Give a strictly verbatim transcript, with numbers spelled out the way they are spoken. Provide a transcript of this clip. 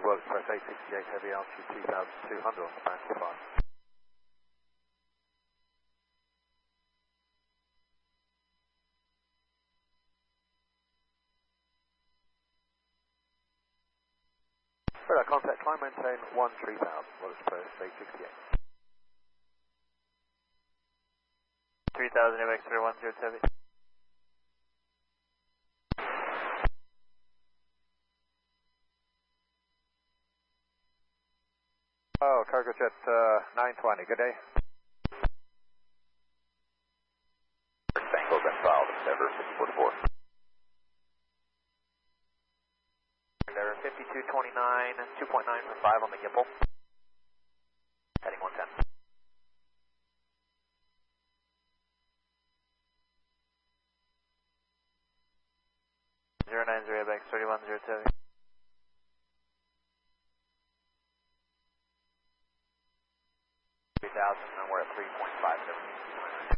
World Express eight sixty-eight Heavy, altitude two thousand two hundred on Span five. Radar contact, climb maintain one three thousand, World Express eight sixty-eight. three thousand A W A X three one zero Heavy. Oh, cargo jet uh, nine twenty, good day. Tango been filed, Endeavour six four four. Endeavour fifty-two twenty-nine, two point nine for five on the gimbal. Heading one ten. zero nine zero A W A X three one zero Heavy. three thousand, and we're at three point five seven.